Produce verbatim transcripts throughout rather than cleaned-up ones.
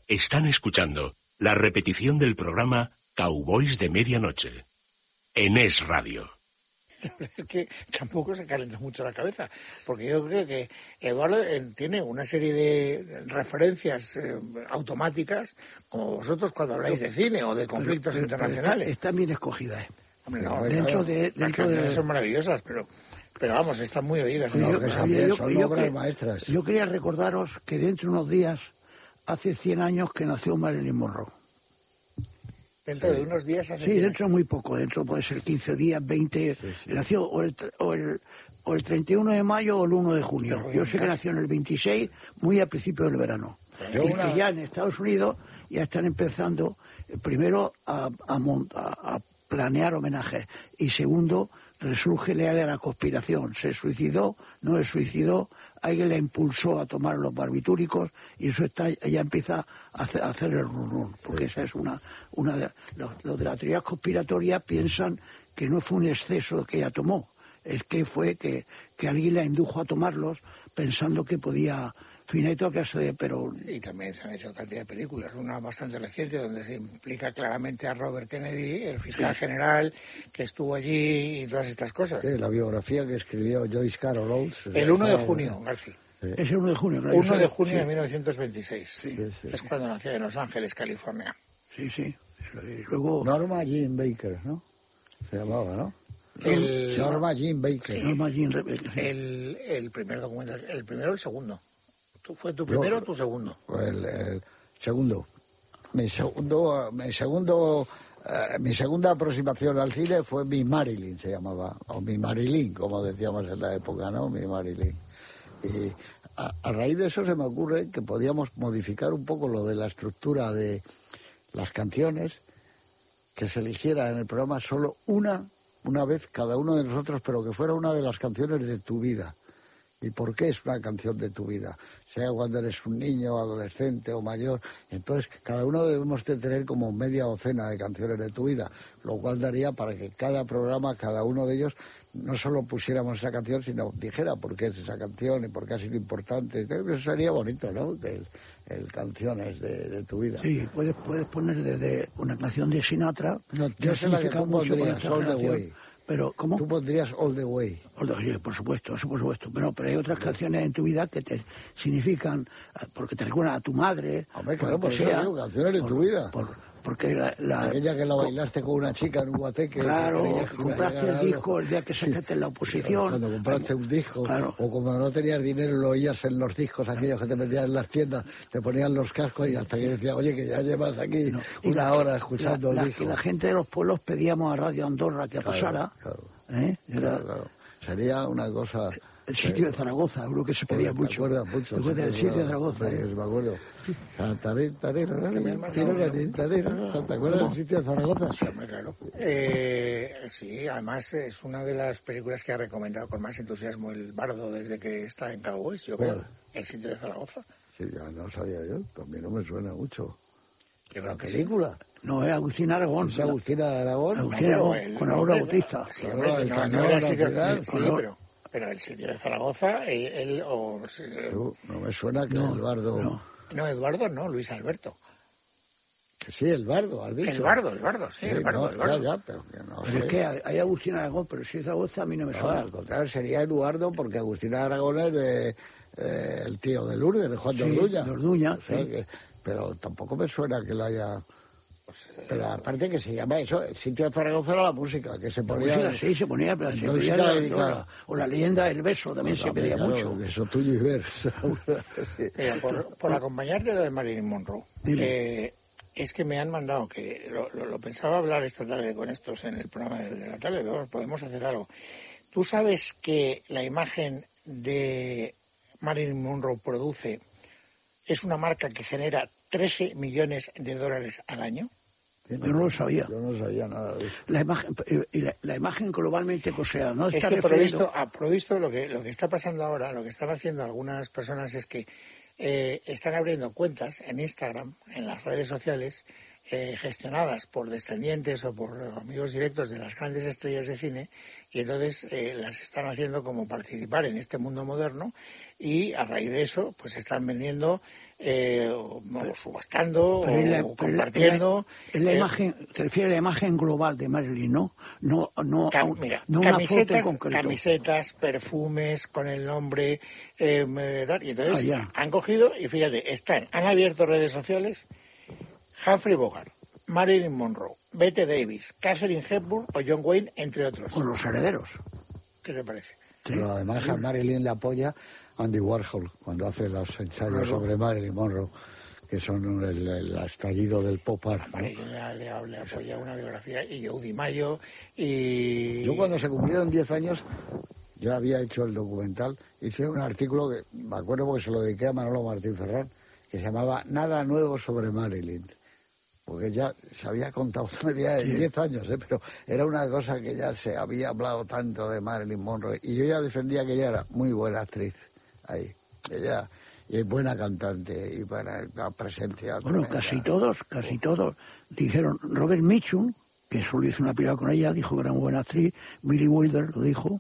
Están escuchando la repetición del programa Cowboys de Medianoche en Es Radio. Es que tampoco se calenta mucho la cabeza, porque yo creo que Eduardo eh, tiene una serie de referencias eh, automáticas, como vosotros cuando habláis de cine o de conflictos pero, pero, internacionales. Pero está, está bien escogida, ¿eh? Hombre, no, dentro claro, de... Las Dentro de... son maravillosas, pero... Pero vamos, están muy oídas. Yo, ¿no? yo, También yo, son yo, obras yo, maestras. Yo quería recordaros que dentro de unos días, hace cien años que nació Marilyn Monroe. Dentro sí. de unos días hace Sí, dentro de muy poco, dentro puede ser quince días, veinte, sí, sí. Nació o el, o, el, o el treinta y uno de mayo o el uno de junio. Pero, yo sé que nació en el veintiséis, muy al principio del verano. Y una... que ya en Estados Unidos ya están empezando, primero, a, a, a, a planear homenajes, y segundo, resurge la idea de la conspiración. Se suicidó, no se suicidó, alguien la impulsó a tomar los barbitúricos y eso está ya empieza a hacer, a hacer el run run, porque esa es una una de los, los de la teoría conspiratoria piensan que no fue un exceso que ella tomó, es que fue que, que alguien la indujo a tomarlos pensando que podía. Finito que se de, pero... Y también se han hecho cantidad de películas, una bastante reciente donde se implica claramente a Robert Kennedy, el fiscal sí. general que estuvo allí y todas estas cosas. Sí, la biografía que escribió Joyce Carol Oates. El uno de junio, García. Sí. Es el uno de junio. Claro. uno de junio sí. de mil novecientos veintiséis. Sí. Sí, sí, es sí. cuando nació en Los Ángeles, California. Sí, sí. Y luego... Norma Jean Baker, ¿no? Se llamaba, ¿no? El... Norma Jean Baker. Sí. Norma Jean Baker. Sí. El, el primer documental, el primero o el segundo. ¿Fue tu primero Yo, o tu segundo? El, el segundo. Mi segundo, mi segundo, uh, mi segunda aproximación al cine fue Mi Marilyn, se llamaba, o Mi Marilyn, como decíamos en la época, ¿no? Mi Marilyn. Y a, a raíz de eso se me ocurre que podíamos modificar un poco lo de la estructura de las canciones, que se eligiera en el programa solo una, una vez cada uno de nosotros, pero que fuera una de las canciones de tu vida. ¿Y por qué es una canción de tu vida? Sea cuando eres un niño, adolescente o mayor. Entonces, cada uno debemos de tener como media docena de canciones de tu vida, lo cual daría para que cada programa, cada uno de ellos, no solo pusiéramos esa canción, sino dijera por qué es esa canción y por qué ha sido importante. Eso sería bonito, ¿no? El, el canciones de, de tu vida. Sí, puedes, puedes poner desde una canción de Sinatra. No, yo sé la que tú pondrías, All the Way. Pero, ¿cómo? Tú pondrías All the Way. All the Way, por supuesto, eso por supuesto. Pero, pero hay otras canciones en tu vida que te significan, porque te recuerdan a tu madre. Hombre, claro, por eso digo, canciones de tu vida. Por, porque la, la... Aquella que la bailaste con una chica en un guateque. Claro, que, que compraste el disco el día que sacaste en la oposición. Cuando compraste un disco, claro. O cuando no tenías dinero lo oías en los discos aquellos que te metían en las tiendas, te ponían los cascos y hasta que decía, oye, que ya llevas aquí no, una la, hora escuchando la, el disco. La, la gente de los pueblos pedíamos a Radio Andorra que claro, pasara. Claro, ¿eh? Era... claro, claro. Sería una cosa... El sitio de Zaragoza, uno que se pedía me mucho. Me acuerdo mucho. Después del sitio de Zaragoza. Sí, me acuerdo. ¿Te acuerdas del sitio de Zaragoza? Sí, claro. Eh, sí, además es una de las películas que ha recomendado con más entusiasmo el Bardo desde que está en Cowboys, yo creo. El sitio de Zaragoza. Sí, ya no sabía yo. También no me suena mucho. ¿Qué la película? No, es Agustín Aragón. ¿Es Agustín Aragón? Agustín Aragón, el, con Aura Bautista. Sí, claro, hombre, el no, no era sitio, sí, pero, pero el sitio de Zaragoza, él... él o, no, no me suena que no, Eduardo... No. no, Eduardo no, Luis Alberto. Que sí, el Bardo, has dicho. El Bardo, el Bardo, sí, sí el Bardo, no, el Bardo. Ya, ya, pero que no pero es que hay Agustín Aragón, pero si es Zaragoza a mí no me suena. No, al contrario, sería Eduardo, porque Agustín Aragón es de, eh, el tío de Lourdes, de Juan sí, de Orduña. de Orduña, o sea, sí. que, pero tampoco me suena que lo haya... Pero aparte que se llama eso, el sitio de Zaragoza era la música, que se ponía... La música, sí, se ponía, pero se pedía la, la, o la leyenda del beso también no, se pedía claro, mucho. Eso tuyo y ver. Mira, por, por acompañarte lo de Marilyn Monroe, eh, es que me han mandado, que lo, lo, lo pensaba hablar esta tarde con estos en el programa de, de la tarde, pero podemos hacer algo. ¿Tú sabes que la imagen de Marilyn Monroe produce es una marca que genera trece millones de dólares al año? Yo no lo sabía. Yo no sabía nada de eso. La imagen, y la, la imagen globalmente, o sea, no está es que referido... provisto, provisto lo que lo que está pasando ahora, lo que están haciendo algunas personas es que eh, están abriendo cuentas en Instagram, en las redes sociales, eh, gestionadas por descendientes o por amigos directos de las grandes estrellas de cine, y entonces eh, las están haciendo como participar en este mundo moderno, y a raíz de eso pues están vendiendo eh, o, o subastando o, la, o compartiendo. Es la, la, la eh, imagen, te refieres a la imagen global de Marilyn, ¿no? No, no, cam, mira, no una foto en concreto. Camisetas, perfumes con el nombre, eh, y entonces ah, ya. han cogido y fíjate, están, han abierto redes sociales. Humphrey Bogart, Marilyn Monroe, Bette Davis, Catherine Hepburn o John Wayne, entre otros. O los herederos. ¿Qué te parece? Sí. Pero además a Marilyn le apoya Andy Warhol cuando hace los ensayos claro. sobre Marilyn Monroe, que son el, el estallido del pop art, ¿no? Marilyn le, le, le apoya una biografía, y Joe DiMaggio, y... Yo cuando se cumplieron diez años, yo había hecho el documental, hice un artículo que me acuerdo porque se lo dediqué a Manolo Martín Ferrán, que se llamaba Nada nuevo sobre Marilyn. Porque ya se había contado todavía en diez años, ¿eh? Pero era una cosa que ya se había hablado tanto de Marilyn Monroe, y yo ya defendía que ella era muy buena actriz ahí, ella y es buena cantante y buena la presencia. Bueno, tremenda. casi todos, casi todos dijeron. Robert Mitchum, que solo hizo una película con ella, dijo que era muy buena actriz. Billy Wilder lo dijo.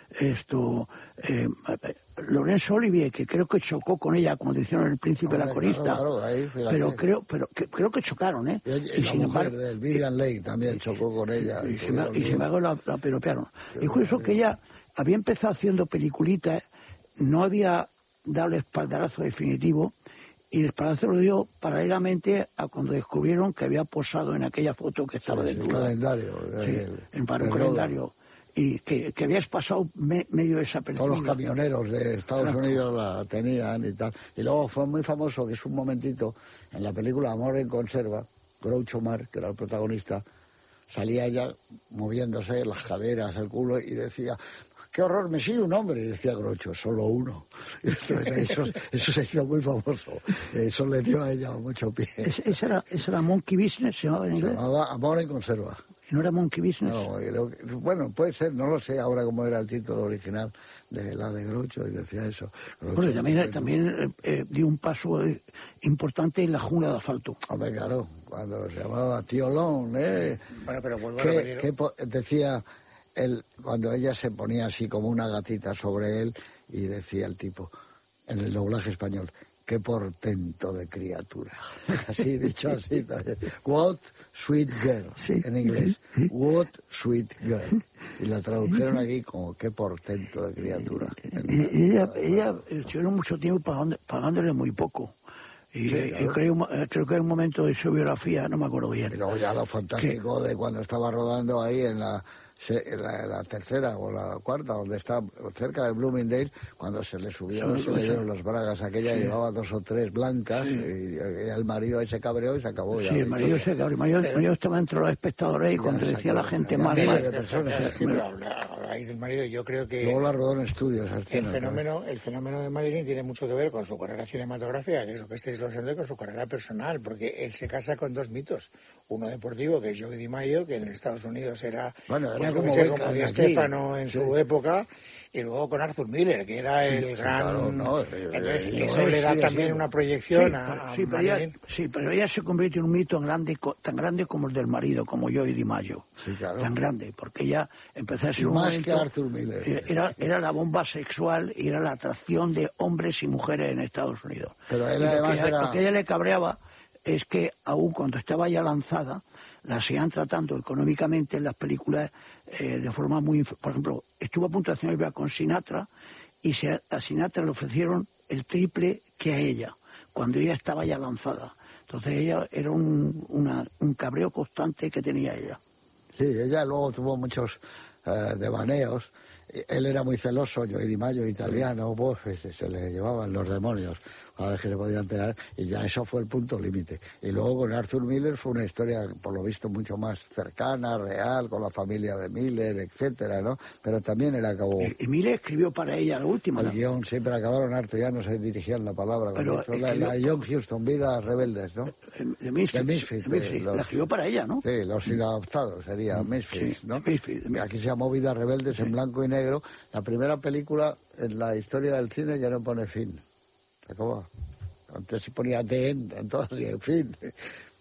Esto eh, Laurence Olivier, que creo que chocó con ella cuando hicieron El Príncipe de la Corista, claro, claro, ahí, pero creo pero que, creo que chocaron, ¿eh? Y, y, y sin embargo del Vivian Leigh también y, chocó con ella y, y, sin, y sin embargo la, la peropearon. Y es curioso que ella había empezado haciendo peliculitas, no había dado el espaldarazo definitivo, y el espaldarazo lo dio paralelamente a cuando descubrieron que había posado en aquella foto que estaba sí, desnuda. Calendario, sí, el, en para un calendario. Y que, que habías pasado me, medio desapercibido. Todos los camioneros de Estados claro. Unidos la tenían y tal. Y luego fue muy famoso, que es un momentito, en la película Amor en Conserva, Groucho Marx, que era el protagonista, salía ella moviéndose las caderas, el culo, y decía: ¡qué horror, me sigue un hombre! Y decía Groucho: solo uno. Eso, eso se hizo muy famoso. Eso le dio a ella mucho pie. ¿Esa era, esa era Monkey Business? ¿Se llamaba en inglés? Se llamaba Amor en Conserva. ¿No era Monkey Business? No, creo que, bueno, puede ser, no lo sé ahora cómo era el título original de la de Groucho, y decía eso. Groucho, bueno, también, también eh, dio un paso eh, importante en la jungla de asfalto. Hombre, claro, cuando se llamaba Tío Long, ¿eh? Bueno, pero vuelvo que, a repetir. Que decía, él, cuando ella se ponía así como una gatita sobre él, y decía el tipo, en el doblaje español: ¡qué portento de criatura! Así, dicho así. What sweet girl, sí. En inglés. What sweet girl. Y la tradujeron aquí como qué portento de criatura. Y ella, ella estuvieron mucho tiempo pagando, pagándole muy poco. Y sí, claro. creo, creo que hay un momento de su biografía, no me acuerdo bien. Y luego ya lo fantástico que... de cuando estaba rodando ahí en la... La, la tercera o la cuarta, donde está cerca de Bloomingdale, cuando se le subieron, se le dieron los bragas, aquella sí. llevaba dos o tres blancas, sí. y, y el marido ahí se cabreó y se acabó. Ya sí, el marido se cabreó, el marido, el marido estaba entre los espectadores y cuando decía la gente mal, mal. De personas, sí, sí, pero habláis del marido, yo creo que... Luego la rodó en estudios. El fenómeno, el fenómeno de Marilyn tiene mucho que ver con su carrera cinematográfica, que es lo que estáis hablando, con su carrera personal, porque él se casa con dos mitos. Uno deportivo, que es Joe DiMaggio, que en Estados Unidos era... Bueno, era como Stefano en sí. su época, y luego con Arthur Miller, que era el sí, gran... Claro, no, entonces, eh, eso le da sí, también sí, una proyección sí, a, sí, a pero ella, sí, pero ella se convirtió en un mito tan grande, tan grande como el del marido, como Joe DiMaggio. Sí, claro. Tan grande, porque ella empezó a ser y un más momento, que Arthur Miller. Era, era la bomba sexual y era la atracción de hombres y mujeres en Estados Unidos. Pero él y además lo, que, era... lo que a ella le cabreaba es que, aun cuando estaba ya lanzada, la sigan tratando económicamente en las películas eh, de forma muy... Por ejemplo, estuvo a punto de hacer una película con Sinatra, y se, a Sinatra le ofrecieron el triple que a ella, cuando ella estaba ya lanzada. Entonces ella era un, una, un cabreo constante que tenía ella. Sí, ella luego tuvo muchos uh, devaneos. Él era muy celoso, Joe DiMaggio, italiano, pues, se le llevaban los demonios a ver que se podía enterar, y ya eso fue el punto límite. Y luego con Arthur Miller fue una historia, por lo visto, mucho más cercana, real, con la familia de Miller, etcétera, ¿no? Pero también él acabó... Y, y Miller escribió para ella la última, El ¿no? guión, siempre acabaron harto, ya no se dirigían la palabra. Pero esto, la, la John Huston, Vidas Rebeldes, ¿no? De Misfits. De Misfits, de Misfits. Los, la escribió para ella, ¿no? Sí, los inadaptados, sería Misfits, sí, ¿no? Misfits, Misfits. Aquí se llamó Vidas Rebeldes, sí. En blanco y negro. La primera película en la historia del cine ya no pone fin. ¿Se acabó? Antes se ponía The End, entonces, en fin.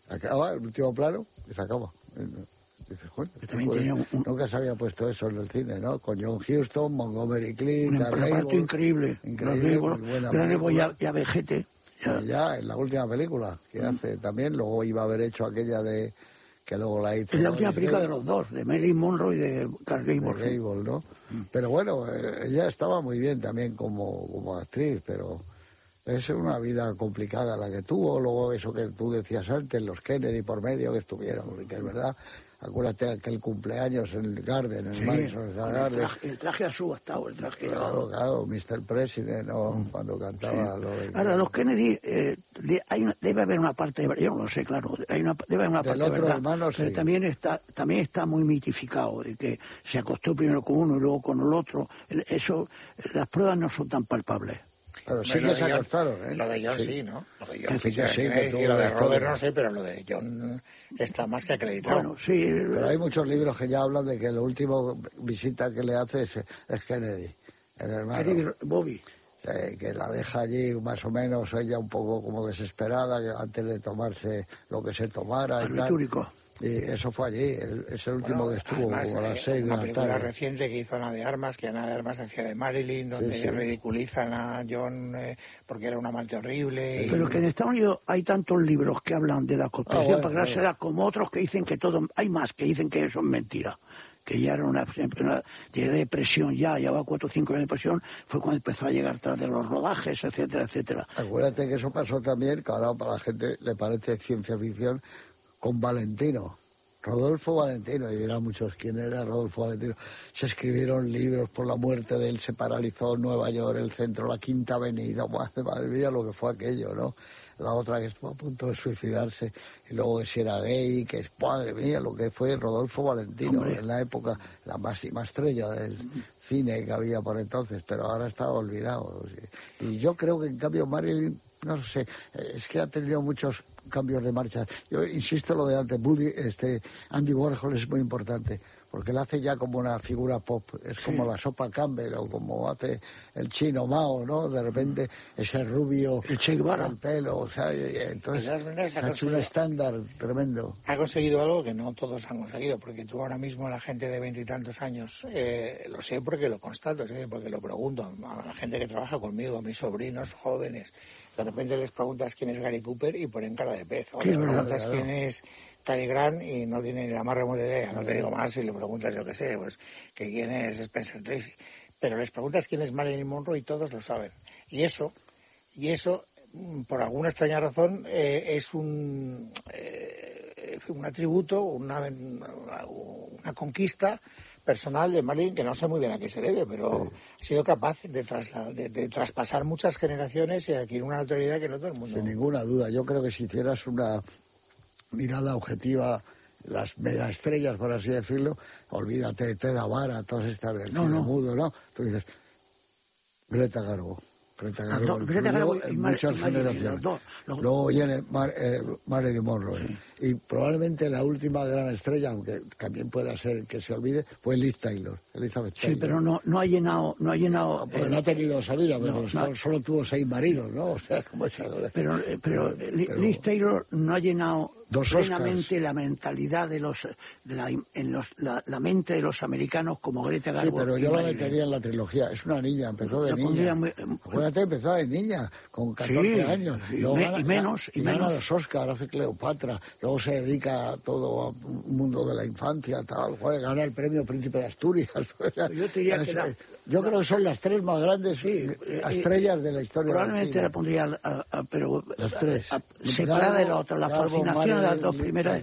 Acaba el último plano y se acaba. Dices, joder, pues, un... nunca se había puesto eso en el cine, ¿no? Con John Huston, Montgomery Clint, un reparto increíble, increíble, increíble ya, ya vejete. Ya. ya en la última película que mm. hace también, luego iba a haber hecho aquella de que luego la hizo. Es la última película de los dos, de Marilyn Monroe y de Clark Gable. De Gable, ¿no? Mm. Pero bueno, ella estaba muy bien también como, como actriz, pero es una vida complicada la que tuvo. Luego eso que tú decías antes, los Kennedy por medio que estuvieron, que es verdad. Acuérdate aquel cumpleaños en el Garden, en el sí, Madison Garden. El traje, el traje ha subastado, el traje. Claro, claro, mister President, ¿no? Mm. Cuando cantaba. Sí. Lo de... Ahora, los Kennedy, eh, hay una, debe haber una parte de verdad, yo no lo sé, claro, hay una, debe haber una parte de verdad, hermano, pero sí. también está, también está muy mitificado, de que se acostó primero con uno y luego con el otro. Eso, las pruebas no son tan palpables. Pero sí que se acostaron, ¿eh? Lo de John sí, sí ¿no? Lo de John sí, sí, sí, y lo de Robert no sé, pero lo de John está más que acreditado. Bueno, sí. Pero hay muchos libros que ya hablan de que la última visita que le hace es, es Kennedy, el hermano. Kennedy, Bobby. Eh, que la deja allí más o menos ella un poco como desesperada que antes de tomarse lo que se tomara. Barbitúrico. Y eso fue allí, el, es el último bueno, que estuvo, además, a las seis de la tarde. Una película reciente que hizo Ana de Armas, que Ana de Armas hacía de Marilyn, donde sí, sí. ridiculizan a John eh, porque era un amante horrible. Y... Pero que en Estados Unidos hay tantos libros que hablan de la conspiración ah, bueno, para creársela, bueno. como otros que dicen que todo, hay más que dicen que eso es mentira. Que ya era una, una de depresión, ya llevaba cuatro o cinco años de depresión, fue cuando empezó a llegar tras de los rodajes, etcétera, etcétera. Acuérdate que eso pasó también, que ahora para la gente le parece ciencia ficción, con Valentino. Rodolfo Valentino, y dirán muchos quién era Rodolfo Valentino. Se escribieron libros por la muerte de él, se paralizó Nueva York, el centro, la Quinta Avenida, madre mía lo que fue aquello, ¿no? La otra que estuvo a punto de suicidarse, y luego que si era gay, que es, madre mía, lo que fue Rodolfo Valentino, Hombre. en la época, la máxima estrella del cine que había por entonces, pero ahora está olvidado. Y yo creo que en cambio Marilyn, no sé, es que ha tenido muchos cambios de marcha. Yo insisto lo de antes, Woody, este, Andy Warhol es muy importante, porque él hace ya como una figura pop, es sí. como la sopa Campbell, o como hace el chino Mao, ¿no? De repente, ese rubio, el Che Guevara, el pelo, o sea, entonces ha hecho un estándar tremendo. Ha conseguido algo que no todos han conseguido, porque tú ahora mismo, la gente de veintitantos años, eh, lo sé porque lo constato, ¿sí? Porque lo pregunto a la gente que trabaja conmigo, a mis sobrinos jóvenes. De repente les preguntas quién es Gary Cooper y ponen cara de pez. O les preguntas claro. quién es Cary Grant y no tienen ni la más remota idea. No te digo más si le preguntas, yo qué sé, pues que quién es Spencer Tracy. Pero les preguntas quién es Marilyn Monroe y todos lo saben. Y eso, y eso por alguna extraña razón, eh, es un, eh, un atributo, una, una, una conquista personal de Marilyn, que no sé muy bien a qué se debe, pero sí. ha sido capaz de, trasla, de, de traspasar muchas generaciones y adquirir una autoridad que no todo el mundo... Sin ninguna duda. Yo creo que si hicieras una mirada objetiva, las megaestrellas, por así decirlo, olvídate de Teda Vara, todas estas del no, cine no. mudo, ¿no? Tú dices, Greta Garbo. Greta Garbo, no, Greta Garbo en muchas generaciones. Los, los... Luego viene Mar, eh, Marilyn Monroe. Sí. Y probablemente la última gran estrella, aunque también pueda ser que se olvide, fue Liz Taylor, Elizabeth Taylor. Sí, pero no, no ha llenado... No ha llenado no, pues eh, no ha tenido esa vida, pero no, solo, no. solo tuvo seis maridos, ¿no? O sea, como esa... Pero, pero, pero Liz Taylor no ha llenado... Dos plenamente la mentalidad de los, de la, en los, la, la mente de los americanos como Greta Garbo. Sí, pero yo la metería en la trilogía. Es una niña, empezó de la niña. Muy, Acuérdate, empezó de niña, con catorce sí, años. Sí, y, me, gana, y menos, y, y gana menos. los Oscar, hace Cleopatra, luego se dedica a todo un mundo de la infancia, tal, joder, gana el premio Príncipe de Asturias. Yo te diría que la, yo creo que son las tres más grandes sí, estrellas de la historia. Probablemente la pondría, a, a, pero las tres. A, a, separada de la otra, la Garbo, fascinación de las dos primeras.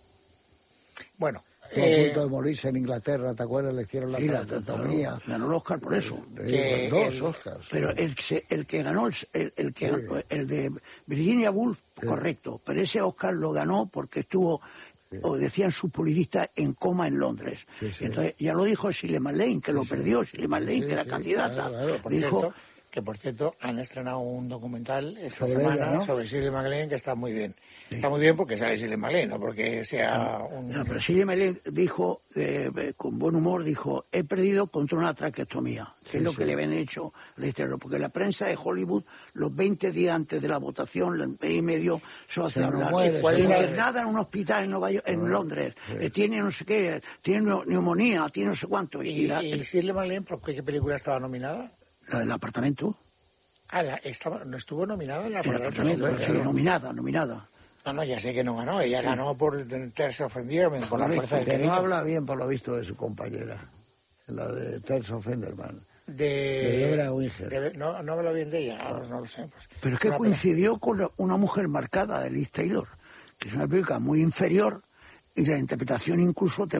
Bueno, estuvo eh, a punto de morirse en Inglaterra, ¿te acuerdas? Le hicieron la sí, traqueotomía. Ganó el Oscar por eso. Eh, dos el, Oscars. Pero el, el que ganó, el, el que sí. ganó, el de Virginia Woolf, sí. correcto. Pero ese Oscar lo ganó porque estuvo, sí. o decían sus publicistas, en coma en Londres. Sí, sí. Entonces, ya lo dijo Shirley MacLaine, que sí, lo perdió. Shirley MacLaine, sí, que era sí, candidata. Claro, claro, por dijo... Cierto, que por cierto, han estrenado un documental esta sobre semana ella, ¿no? sobre Shirley MacLaine que está muy bien. Sí. Está muy bien porque sale Shirley MacLaine, no porque sea un... No, pero Shirley MacLaine dijo, eh, con buen humor, dijo, he perdido contra una traqueostomía, que sí, es lo sí. que le habían hecho al exterior, porque la prensa de Hollywood, los veinte días antes de la votación, el mes y medio, se hace hablar. Internada en un hospital en, Nueva York, en no, Londres, sí. eh, tiene no sé qué, tiene neumonía, tiene no sé cuánto. ¿Y, y, la, y Shirley MacLaine por qué película estaba nominada? La del apartamento. Ah, la, estaba, ¿no estuvo nominada en la el apartamento? Sí, sí, nominada, nominada. No, no, ya sé que no ganó. Ella sí. ganó por Terms of Endearment, por la fuerza del cariño. No habla bien, por lo visto, de su compañera, la de Terms of Endearment. De... de Debra Winger. De, no, no habla bien de ella, ah, pues no lo sé. Pues. Pero es que coincidió con una mujer marcada, de Liz Taylor, que es una película muy inferior, y la interpretación incluso te